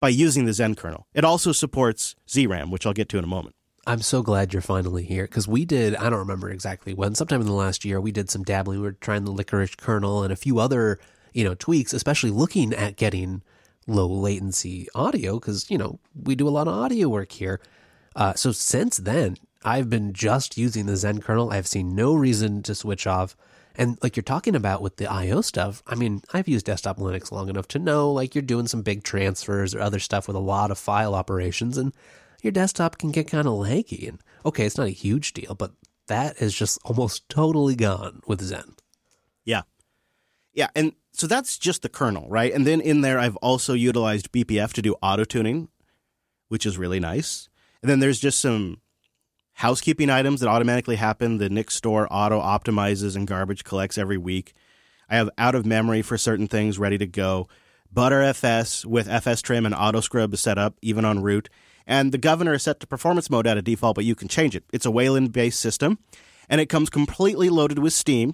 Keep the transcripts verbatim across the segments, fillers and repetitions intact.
by using the Zen kernel. It also supports Z RAM, which I'll get to in a moment. I'm so glad you're finally here, because we did, I don't remember exactly when, sometime in the last year, we did some dabbling. We were trying the Licorice kernel and a few other, you know, tweaks, especially looking at getting low latency audio, because, you know, we do a lot of audio work here. Uh, so since then, I've been just using the Zen kernel. I've seen no reason to switch off. And like you're talking about with the I O stuff, I mean, I've used desktop Linux long enough to know, like, you're doing some big transfers or other stuff with a lot of file operations, and your desktop can get kind of laggy. And okay, it's not a huge deal, but that is just almost totally gone with Zen. Yeah. Yeah, and so that's just the kernel, right? And then in there, I've also utilized B P F to do auto-tuning, which is really nice. And then there's just some housekeeping items that automatically happen. The Nix store auto-optimizes and garbage collects every week. I have out-of-memory for certain things ready to go. ButterFS with F S Trim and AutoScrub is set up, even on root. And the governor is set to performance mode out of default, but you can change it. It's a Wayland-based system, and it comes completely loaded with Steam,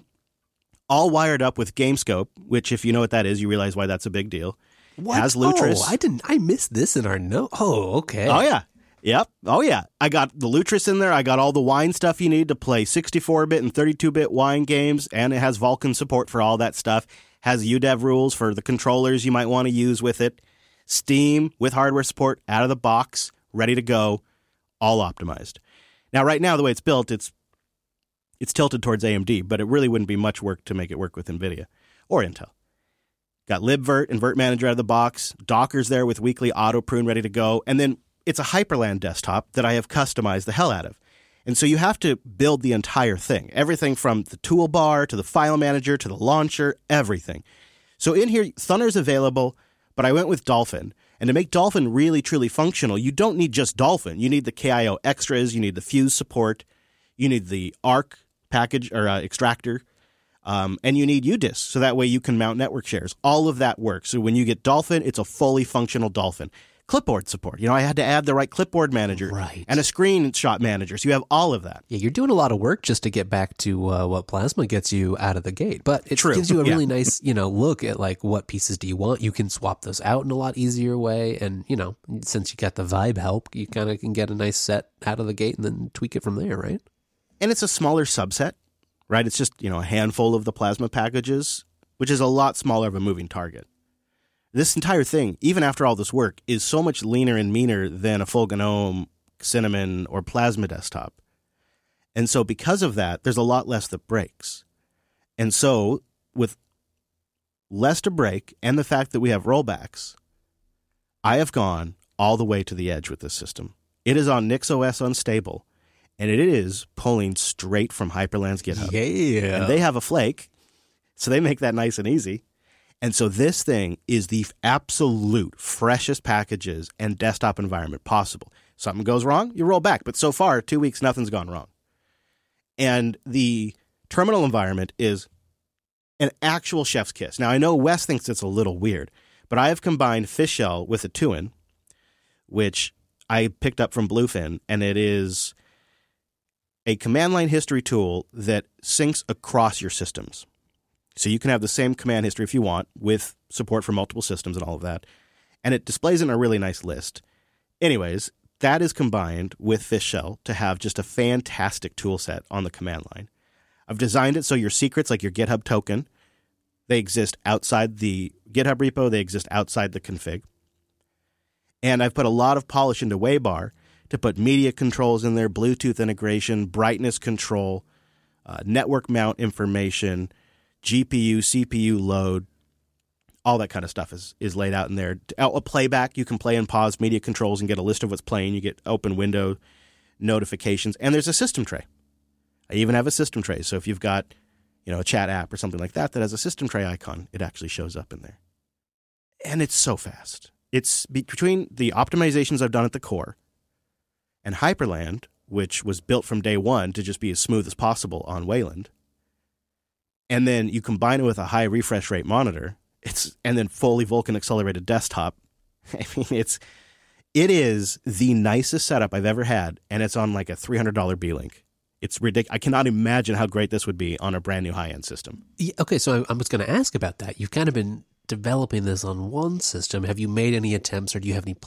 all wired up with GameScope, which, if you know what that is, you realize why that's a big deal. What? Has Lutris. Oh, I didn't. I missed this in our note. Oh, okay. Oh, yeah. Yep. Oh, yeah. I got the Lutris in there. I got all the wine stuff you need to play sixty-four bit and thirty-two bit wine games, and it has Vulkan support for all that stuff. Has U D E V rules for the controllers you might want to use with it. Steam with hardware support out of the box, ready to go, all optimized. Now, right now, the way it's built, it's it's tilted towards A M D, but it really wouldn't be much work to make it work with NVIDIA or Intel. Got libvirt and Virt Manager out of the box. Docker's there with weekly auto prune ready to go. And then it's a Hyperland desktop that I have customized the hell out of. And so you have to build the entire thing. Everything from the toolbar to the file manager to the launcher, everything. So in here, Thunder's available, but I went with Dolphin. And to make Dolphin really, truly functional, you don't need just Dolphin. You need the K I O extras. You need the Fuse support. You need the Arc package or uh, extractor. Um, and you need U D I S, so that way you can mount network shares. All of that works. So when you get Dolphin, it's a fully functional Dolphin. Clipboard support. You know, I had to add the right clipboard manager right. and a screenshot manager. So you have all of that. Yeah, you're doing a lot of work just to get back to uh, what Plasma gets you out of the gate. But it True. gives you a really yeah. nice, you know, look at like what pieces do you want. You can swap those out in a lot easier way. And, you know, since you got the vibe help, you kind of can get a nice set out of the gate and then tweak it from there, right? And it's a smaller subset, right? It's just, you know, a handful of the Plasma packages, which is a lot smaller of a moving target. This entire thing, even after all this work, is so much leaner and meaner than a full GNOME, Cinnamon, or Plasma desktop. And so because of that, there's a lot less that breaks. And so with less to break and the fact that we have rollbacks, I have gone all the way to the edge with this system. It is on NixOS Unstable, and it is pulling straight from Hyperland's GitHub. Yeah. And they have a flake, so they make that nice and easy. And so this thing is the absolute freshest packages and desktop environment possible. Something goes wrong, you roll back. But so far, two weeks, nothing's gone wrong. And the terminal environment is an actual chef's kiss. Now, I know Wes thinks it's a little weird, but I have combined Fishshell with a Tuin, which I picked up from Bluefin, and it is a command line history tool that syncs across your systems. So you can have the same command history if you want with support for multiple systems and all of that. And it displays in a really nice list. Anyways, that is combined with Fishshell to have just a fantastic tool set on the command line. I've designed it so your secrets, like your GitHub token, they exist outside the GitHub repo. They exist outside the config. And I've put a lot of polish into Waybar to put media controls in there, Bluetooth integration, brightness control, uh, network mount information, G P U, C P U load, all that kind of stuff is, is laid out in there. A playback, you can play and pause media controls and get a list of what's playing. You get open window notifications. And there's a system tray. I even have a system tray. So if you've got, you know, a chat app or something like that that has a system tray icon, it actually shows up in there. And it's so fast. It's between the optimizations I've done at the core and Hyperland, which was built from day one to just be as smooth as possible on Wayland. And then you combine it with a high refresh rate monitor, it's and then fully Vulkan accelerated desktop. I mean, it's it is the nicest setup I've ever had, and it's on like a three hundred dollars B-Link. It's ridiculous. I cannot imagine how great this would be on a brand new high-end system. Yeah, okay, so I, I was going to ask about that. You've kind of been developing this on one system, have you made any attempts or do you have any